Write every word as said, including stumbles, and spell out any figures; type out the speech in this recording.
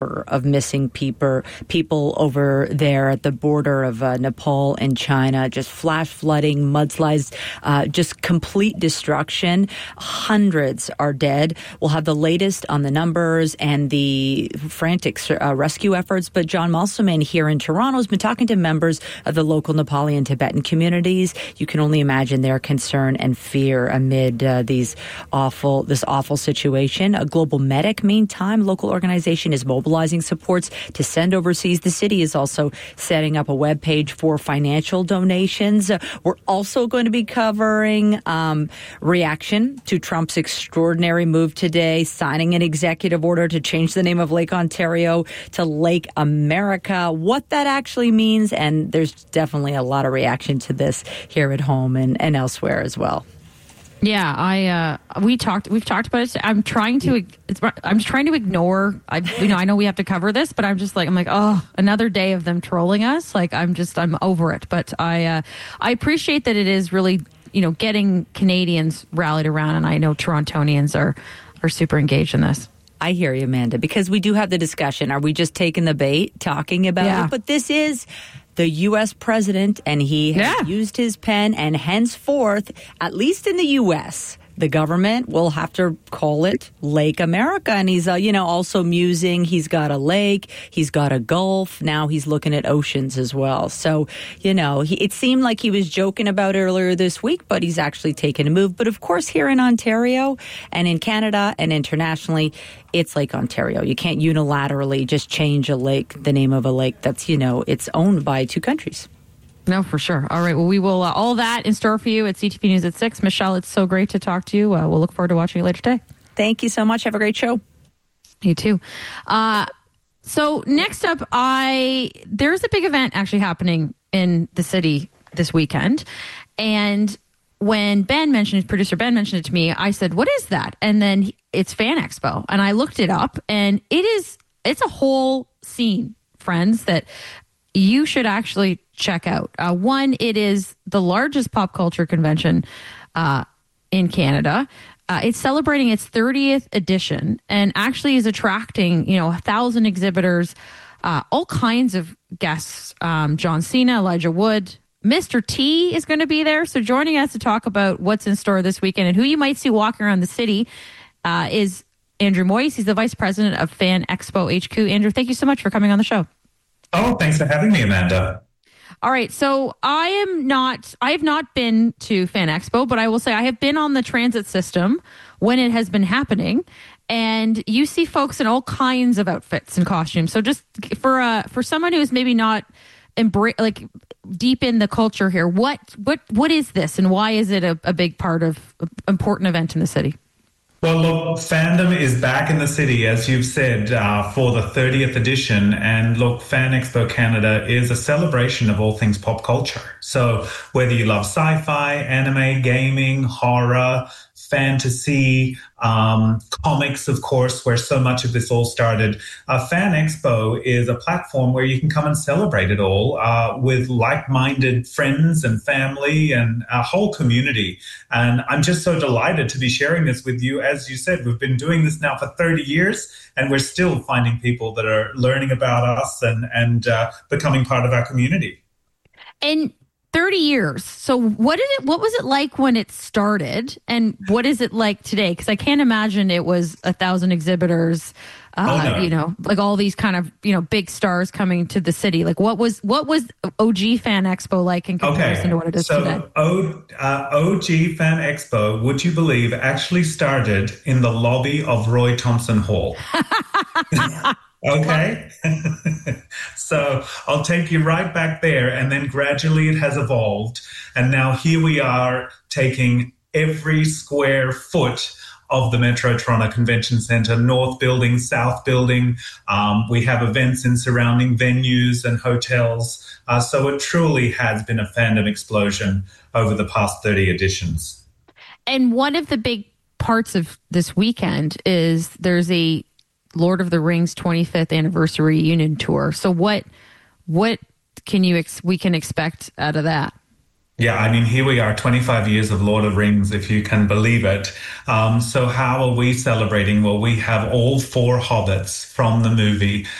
of missing people, people over there at the border of uh, Nepal and China. Just flash flooding, mudslides, uh, just complete destruction. Hundreds are dead. We'll have the latest on the numbers and the frantic uh, rescue efforts. But John Malsaman here in Toronto has been talking to members of the local Nepali and Tibetan communities. You can only imagine their concern and fear amid uh, these awful, this awful situation. A Global Medic, meantime, local organization is mobilizing supports to send overseas. The city is also setting up a webpage for financial donations. Uh, we're also going to be covering um, reaction to Trump's extraordinary move today, signing an executive order to change the name of Lake Ontario to Lake America, what that actually means. And there's definitely a lot of reaction to this here at home and, and elsewhere as well. Yeah, I uh, we talked. We've talked about it. I'm trying to. It's, I'm just trying to ignore. I you know I know we have to cover this, but I'm just like I'm like oh another day of them trolling us. Like I'm just I'm over it. But I uh, I appreciate that it is really you know getting Canadians rallied around, and I know Torontonians are are super engaged in this. I hear you, Amanda, because we do have the discussion. Are we just taking the bait, talking about yeah. it? But this is the U S president, and he has yeah. used his pen, and henceforth, at least in the U S, the government will have to call it Lake America. And he's, uh, you know, also musing. He's got a lake. He's got a Gulf. Now he's looking at oceans as well. So, you know, he, it seemed like he was joking about it earlier this week, but he's actually taken a move. But of course, here in Ontario and in Canada and internationally, it's Lake Ontario. You can't unilaterally just change a lake, the name of a lake that's, you know, it's owned by two countries. No, for sure. All right. Well, we will, uh, all that in store for you at C T V News at six. Michelle, it's so great to talk to you. Uh, we'll look forward to watching you later today. Thank you so much. Have a great show. You too. Uh, so next up, I there's a big event actually happening in the city this weekend. And when Ben mentioned it, producer Ben mentioned it to me, I said, what is that? And then he, it's Fan Expo. And I looked it up, and it is, it's a whole scene, friends, that you should actually check out. Uh, one, it is the largest pop culture convention uh, in Canada. Uh, it's celebrating its thirtieth edition and actually is attracting, you know, a thousand exhibitors, uh, all kinds of guests. Um, John Cena, Elijah Wood, Mister T is going to be there. So joining us to talk about what's in store this weekend and who you might see walking around the city uh, is Andrew Moyes. He's the vice president of Fan Expo H Q. Andrew, thank you so much for coming on the show. Oh, thanks for having me, Amanda. All right. So I am not, I have not been to Fan Expo, but I will say I have been on the transit system when it has been happening. And you see folks in all kinds of outfits and costumes. So just for uh, for someone who's maybe not embra- like deep in the culture here, what what what is this and why is it a, a big part of an important event in the city? Well, look, fandom is back in the city, as you've said, uh, for the thirtieth edition. And look, Fan Expo Canada is a celebration of all things pop culture. So whether you love sci-fi, anime, gaming, horror, fantasy, um, comics, of course, where so much of this all started. Uh, Fan Expo is a platform where you can come and celebrate it all uh, with like-minded friends and family and a whole community. And I'm just so delighted to be sharing this with you. As you said, we've been doing this now for thirty years, and we're still finding people that are learning about us and, and uh, becoming part of our community. And thirty years. So what did it, what was it like when it started and what is it like today? Because I can't imagine it was a thousand exhibitors, uh, oh, no. you know, like all these kind of, you know, big stars coming to the city. Like what was, what was O G Fan Expo like in comparison okay. to what it is so today? O, uh, O G Fan Expo, would you believe, actually started in the lobby of Roy Thomson Hall. Okay. So I'll take you right back there, and then gradually it has evolved. And now here we are taking every square foot of the Metro Toronto Convention Centre, North Building, South Building. Um, we have events in surrounding venues and hotels. Uh, so it truly has been a fandom explosion over the past thirty editions. And one of the big parts of this weekend is there's a Lord of the Rings twenty-fifth anniversary reunion tour. So what what can you ex- we can expect out of that? Yeah, I mean, here we are, twenty-five years of Lord of the Rings, if you can believe it. Um, so how are we celebrating? Well, we have all four hobbits from the movie